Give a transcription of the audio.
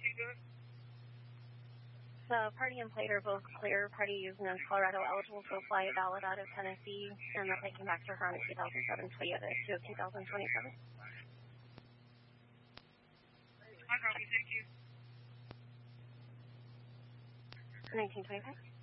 The party and plate are both clear. Party used in Colorado, eligible to apply, valid out of Tennessee, and the plate came back to her on a 2007 Toyota to 2027. Hi, copy, thank you. 1925.